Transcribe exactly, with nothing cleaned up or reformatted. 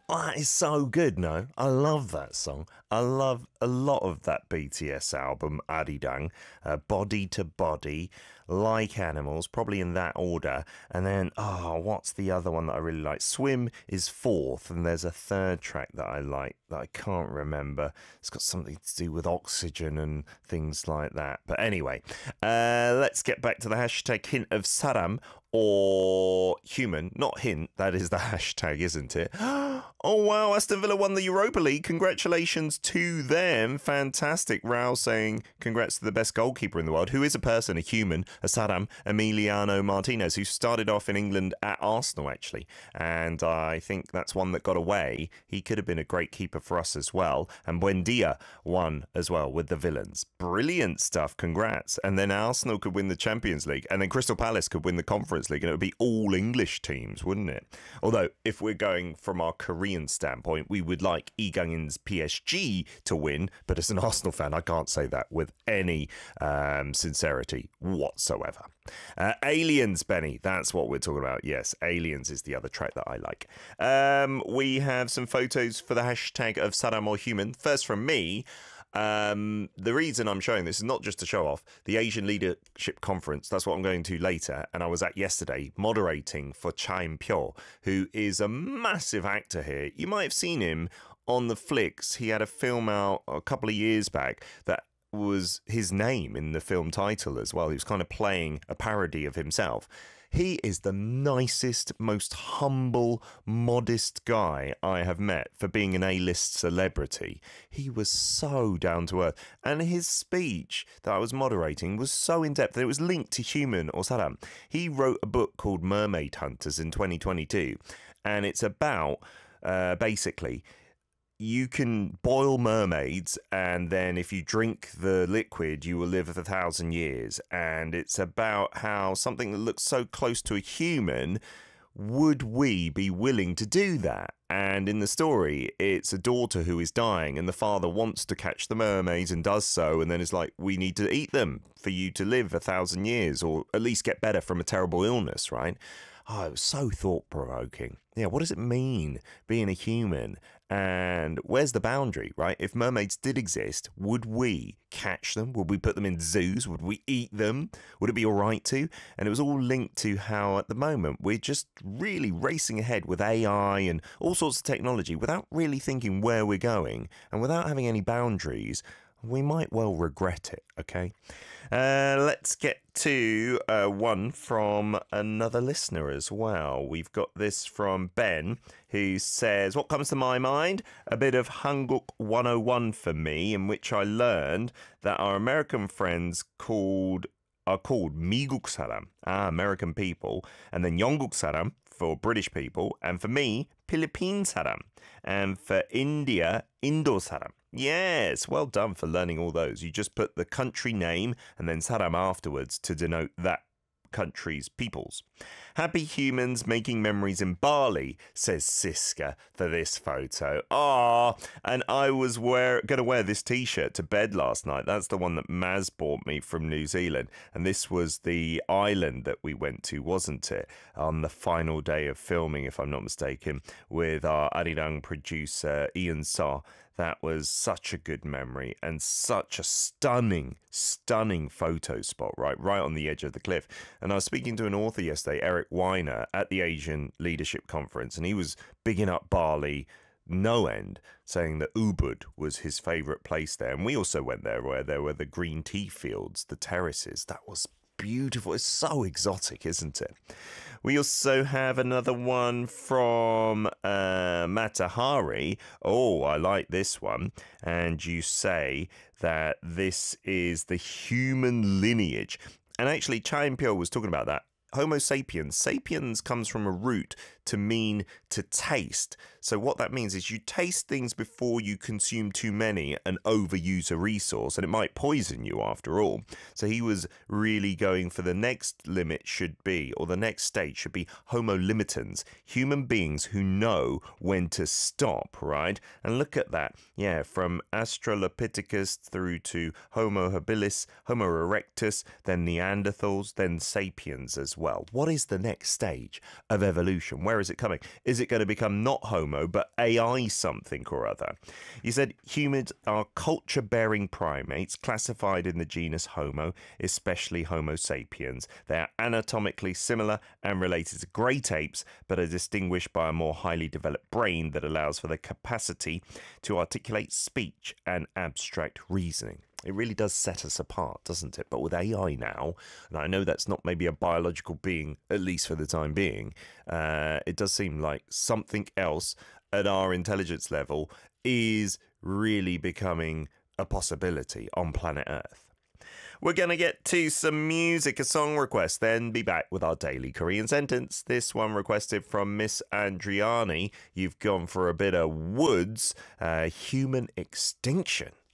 Oh, that is so good, no? I love that song. I love a lot of that B T S album, Arirang, uh, Body to Body, Like Animals, probably in that order. And then, oh, what's the other one that I really like? Swim is fourth, and there's a third track that I like that I can't remember. It's got something to do with oxygen and things like that. But anyway, uh, let's get back to the hashtag hint of Saram or human. Not hint, that is the hashtag, isn't it? Oh, wow, Aston Villa won the Europa League. Congratulations to them. Fantastic. Rao saying congrats to the best goalkeeper in the world, who is a person, a human, a Saram, Emiliano Martinez, who started off in England at Arsenal, actually. And I think that's one that got away. He could have been a great keeper for us as well. And Buendia won as well with the Villains. Brilliant stuff. Congrats. And then Arsenal could win the Champions League. And then Crystal Palace could win the Conference League. And it would be all English teams, wouldn't it? Although, if we're going from our Korean standpoint, we would like Lee Gang-in's P S G to win, but as an Arsenal fan, I can't say that with any um, sincerity whatsoever. Uh, Aliens, Benny, that's what we're talking about. Yes, Aliens is the other track that I like. Um, we have some photos for the hashtag of Saram or Human. First from me. Um, the reason I'm showing this is not just to show off the Asian Leadership Conference. That's what I'm going to later. And I was at yesterday moderating for Cha In-pyo, who is a massive actor here. You might have seen him on the flicks. He had a film out a couple of years back that was his name in the film title as well. He was kind of playing a parody of himself. He is the nicest, most humble, modest guy I have met for being an A-list celebrity. He was so down to earth. And his speech that I was moderating was so in-depth that it was linked to Human or Saram. He wrote a book called Mermaid Hunters in twenty twenty-two. And it's about, uh, basically, you can boil mermaids, and then if you drink the liquid, you will live a thousand years. And it's about how something that looks so close to a human, would we be willing to do that? And in the story, it's a daughter who is dying, and the father wants to catch the mermaids and does so, and then is like, we need to eat them for you to live a thousand years, or at least get better from a terrible illness, right? Oh, it was so thought-provoking. Yeah, what does it mean being a human? And where's the boundary, right? If mermaids did exist, would we catch them? Would we put them in zoos? Would we eat them? Would it be all right to? And it was all linked to how, at the moment, we're just really racing ahead with A I and all sorts of technology without really thinking where we're going and without having any boundaries. We might well regret it, okay? Uh, let's get to uh, one from another listener as well. We've got this from Ben, who says, what comes to my mind? A bit of Hanguk one oh one for me, in which I learned that our American friends called are called 미국 사람, ah, American people, and then 영국 사람 for British people, and for me, Philippine 사람, and for India, Indo 사람. Yes, well done for learning all those. You just put the country name and then saram afterwards to denote that country's peoples. Happy humans making memories in Bali, says Siska for this photo. Ah, and I was wear going to wear this t-shirt to bed last night. That's the one that Maz bought me from New Zealand. And this was the island that we went to, wasn't it? On the final day of filming, if I'm not mistaken, with our Arirang producer, Ian Saw. That was such a good memory and such a stunning, stunning photo spot, right? Right on the edge of the cliff. And I was speaking to an author yesterday, Eric Weiner, at the Asian Leadership Conference, and he was bigging up Bali no end, saying that Ubud was his favourite place there. And we also went there where there were the green tea fields, the terraces. That was beautiful. It's so exotic, isn't it? We also have another one from uh, Matahari. Oh, I like this one. And you say that this is the human lineage. And actually, Cha In-pyo was talking about that. Homo sapiens. Sapiens comes from a root to mean to taste. So what that means is you taste things before you consume too many and overuse a resource, and it might poison you after all. So he was really going for the next limit should be, or the next stage should be Homo limitans, human beings who know when to stop, right? And look at that. Yeah, from Australopithecus through to Homo habilis, Homo erectus, then Neanderthals, then sapiens as well. well. What is the next stage of evolution? Where is it coming? Is it going to become not Homo, but A I something or other? He said humans are culture-bearing primates classified in the genus Homo, especially Homo sapiens. They are anatomically similar and related to great apes, but are distinguished by a more highly developed brain that allows for the capacity to articulate speech and abstract reasoning. It really does set us apart, doesn't it? But with A I now, and I know that's not maybe a biological being, at least for the time being, uh, it does seem like something else at our intelligence level is really becoming a possibility on planet Earth. We're going to get to some music, a song request, then be back with our daily Korean sentence. This one requested from Miss Andriani. You've gone for a bit of Woods, uh, Human Extinction.